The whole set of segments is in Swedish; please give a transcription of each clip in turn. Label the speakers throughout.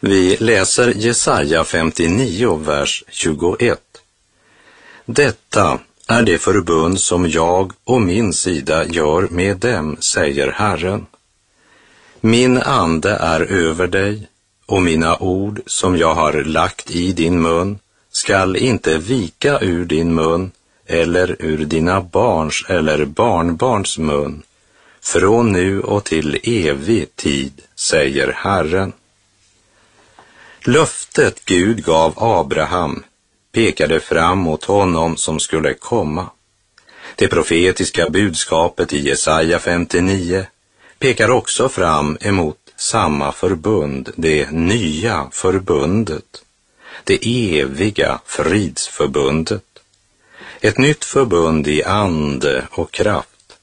Speaker 1: Vi läser Jesaja 59, vers 21. Detta är det förbund som jag och min sida gör med dem, säger Herren. Min ande är över dig, och mina ord som jag har lagt i din mun skall inte vika ur din mun eller ur dina barns eller barnbarns mun, från nu och till evig tid, säger Herren. Löftet Gud gav Abraham pekade fram mot honom som skulle komma. Det profetiska budskapet i Jesaja 59 pekar också fram emot samma förbund, det nya förbundet, det eviga fridsförbundet. Ett nytt förbund i ande och kraft.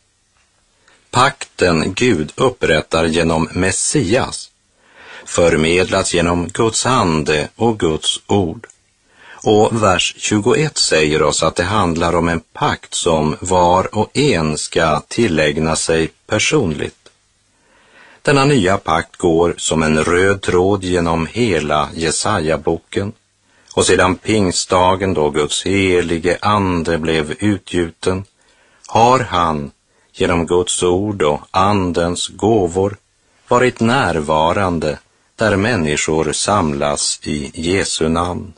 Speaker 1: Pakten Gud upprättar genom Messias förmedlas genom Guds ande och Guds ord. Och vers 21 säger oss att det handlar om en pakt som var och en ska tillägna sig personligt. Denna nya pakt går som en röd tråd genom hela Jesaja-boken, och sedan pingstdagen då Guds helige ande blev utgjuten har han genom Guds ord och andens gåvor varit närvarande där människor samlas i Jesu namn.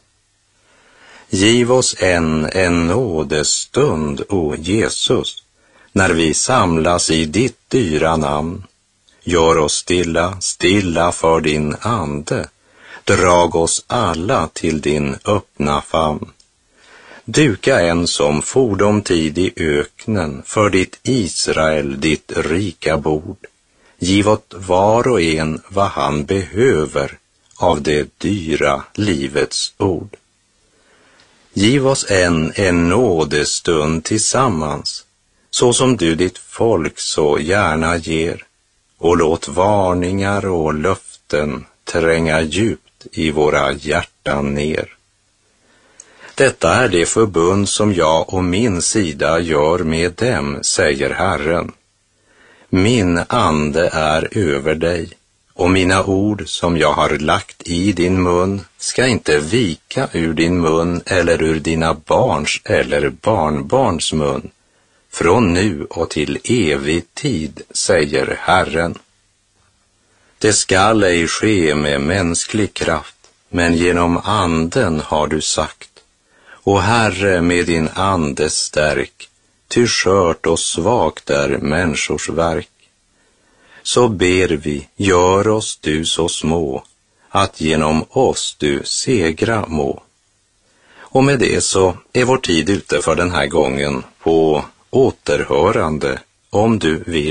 Speaker 1: Giv oss en nådestund, o Jesus, när vi samlas i ditt dyra namn. Gör oss stilla för din ande. Drag oss alla till din öppna famn. Duka en som fordom tid i öknen för ditt Israel, ditt rika bord. Giv åt var och en vad han behöver av det dyra livets ord. Giv oss en nådestund tillsammans, så som du ditt folk så gärna ger, och låt varningar och löften tränga djupt i våra hjärtan ner. Detta är det förbund som jag och min sida gör med dem, säger Herren. Min ande är över dig, och mina ord som jag har lagt i din mun ska inte vika ur din mun eller ur dina barns eller barnbarns mun, från nu och till evig tid, säger Herren. Det skall ej ske med mänsklig kraft, men genom anden har du sagt. Och Herre, med din ande stärk, ty skört och svagt är människors verk. Så ber vi, gör oss du så små, att genom oss du segra må. Och med det så är vår tid ute för den här gången. På återhörande, om du vill.